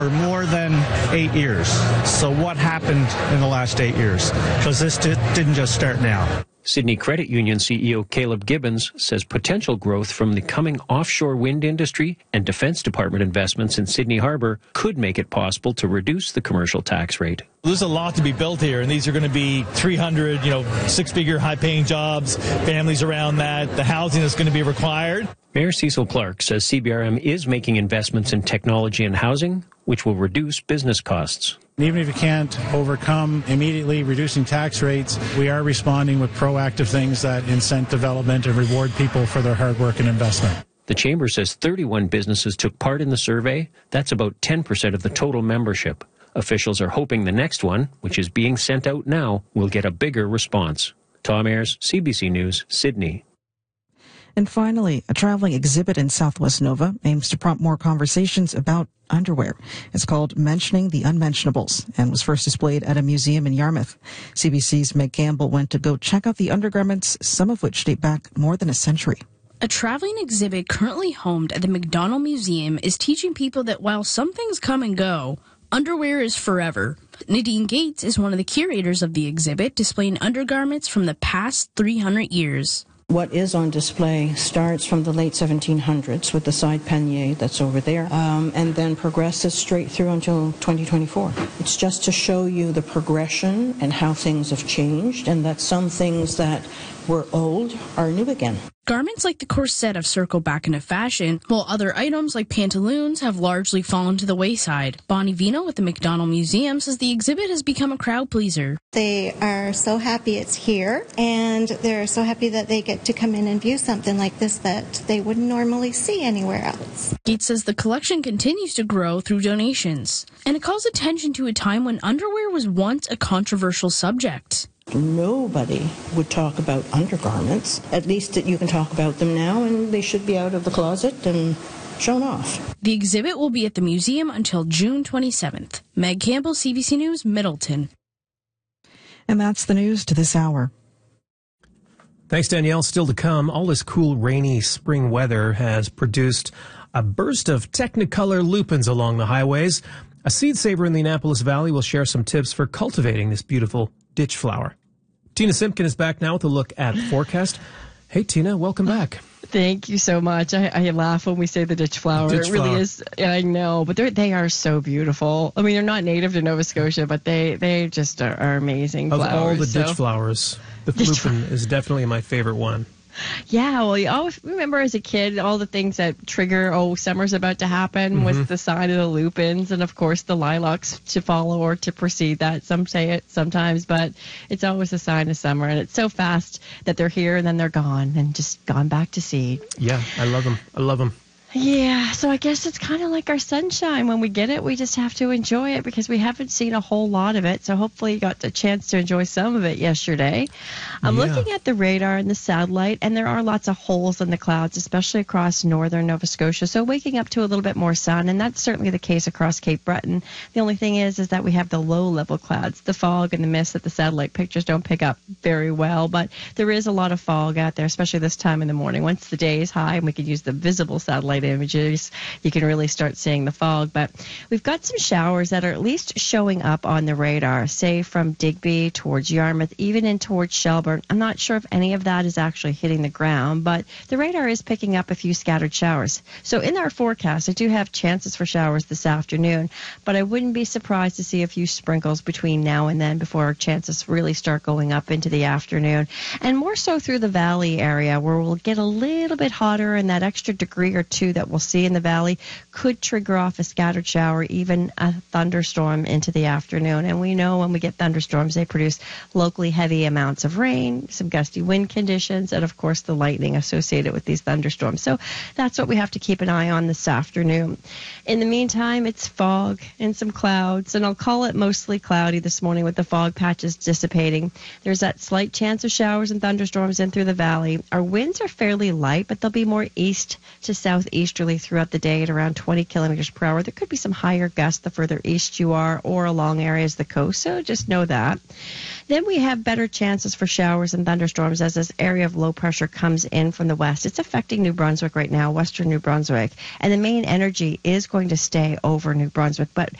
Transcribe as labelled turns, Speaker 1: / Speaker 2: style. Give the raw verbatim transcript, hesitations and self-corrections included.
Speaker 1: For more than eight years. So what happened in the last eight years? Because this di- didn't just start now.
Speaker 2: Sydney Credit Union C E O Caleb Gibbons says potential growth from the coming offshore wind industry and Defense Department investments in Sydney Harbour could make it possible to reduce the commercial tax rate.
Speaker 3: There's a lot to be built here, and these are going to be three hundred, you know, six-figure, high-paying jobs, families around that, the housing that's going to be required.
Speaker 2: Mayor Cecil Clark says C B R M is making investments in technology and housing, which will reduce business costs.
Speaker 4: Even if you can't overcome immediately reducing tax rates, we are responding with proactive things that incent development and reward people for their hard work and investment.
Speaker 2: The Chamber says thirty-one businesses took part in the survey. That's about ten percent of the total membership. Officials are hoping the next one, which is being sent out now, will get a bigger response. Tom Ayres, C B C News, Sydney.
Speaker 5: And finally, a traveling exhibit in Southwest Nova aims to prompt more conversations about underwear. It's called Mentioning the Unmentionables and was first displayed at a museum in Yarmouth. C B C's Meg Campbell went to go check out the undergarments, some of which date back more than a century.
Speaker 6: A traveling exhibit currently homed at the McDonald Museum is teaching people that while some things come and go, underwear is forever. Nadine Gates is one of the curators of the exhibit, displaying undergarments from the past three hundred years.
Speaker 7: What is on display starts from the late seventeen hundreds with the side pannier that's over there, um, and then progresses straight through until twenty twenty-four. It's just to show you the progression and how things have changed, and that some things that were old are new again.
Speaker 6: Garments like the corset have circled back into fashion, while other items like pantaloons have largely fallen to the wayside. Bonnie Vino with the McDonald Museum says the exhibit has become a crowd pleaser.
Speaker 8: They are so happy it's here, and they're so happy that they get to come in and view something like this that they wouldn't normally see anywhere else.
Speaker 6: Gates says the collection continues to grow through donations, and it calls attention to a time when underwear was once a controversial subject.
Speaker 7: Nobody would talk about undergarments. At least that you can talk about them now, and they should be out of the closet and shown off.
Speaker 6: The exhibit will be at the museum until June twenty-seventh. Meg Campbell, C B C News, Middleton.
Speaker 5: And that's the news to this hour.
Speaker 9: Thanks, Danielle. Still to come, all this cool, rainy spring weather has produced a burst of Technicolor lupins along the highways. A seed saver in the Annapolis Valley will share some tips for cultivating this beautiful ditch flower. Tina Simpkin is back now with a look at the forecast. Hey, Tina, welcome back.
Speaker 10: Thank you so much. I, I laugh when we say the ditch flower.
Speaker 9: Ditch
Speaker 10: it really
Speaker 9: flower.
Speaker 10: is. I know, but they are so beautiful. I mean, they're not native to Nova Scotia, but they, they just are, are amazing
Speaker 9: Of
Speaker 10: flowers.
Speaker 9: all the
Speaker 10: so.
Speaker 9: ditch flowers, the
Speaker 10: Ditch
Speaker 9: lupin is definitely my favorite one.
Speaker 10: Yeah, well, you always remember as a kid all the things that trigger, oh, summer's about to happen, mm-hmm. was the sign of the lupins, and of course the lilacs to follow or to precede that. Some say it sometimes, but it's always a sign of summer, and it's so fast that they're here and then they're gone and just gone back to seed.
Speaker 9: Yeah, I love them. I love them.
Speaker 10: Yeah, so I guess it's kind of like our sunshine. When we get it, we just have to enjoy it because we haven't seen a whole lot of it. So hopefully you got a chance to enjoy some of it yesterday. I'm
Speaker 9: Yeah.
Speaker 10: looking at the radar and the satellite, and there are lots of holes in the clouds, especially across northern Nova Scotia. So waking up to a little bit more sun, and that's certainly the case across Cape Breton. The only thing is, is that we have the low-level clouds, the fog and the mist that the satellite pictures don't pick up very well. But there is a lot of fog out there, especially this time in the morning. Once the day is high and we can use the visible satellite images, you can really start seeing the fog. But we've got some showers that are at least showing up on the radar, say from Digby towards Yarmouth, even in towards Shelburne. I'm not sure if any of that is actually hitting the ground, but the radar is picking up a few scattered showers. So in our forecast, I do have chances for showers this afternoon, but I wouldn't be surprised to see a few sprinkles between now and then before our chances really start going up into the afternoon. And more so through the valley area, where we'll get a little bit hotter, and that extra degree or two that we'll see in the valley could trigger off a scattered shower, even a thunderstorm into the afternoon. And we know when we get thunderstorms, they produce locally heavy amounts of rain, some gusty wind conditions, and of course the lightning associated with these thunderstorms. So that's what we have to keep an eye on this afternoon. In the meantime, it's fog and some clouds, and I'll call it mostly cloudy this morning with the fog patches dissipating. There's that slight chance of showers and thunderstorms in through the valley. Our winds are fairly light, but they'll be more east to southeast easterly throughout the day at around twenty kilometers per hour. There could be some higher gusts the further east you are or along areas of the coast, so just know that. Then we have better chances for showers and thunderstorms as this area of low pressure comes in from the west. It's affecting New Brunswick right now, western New Brunswick, and the main energy is going to stay over New Brunswick, but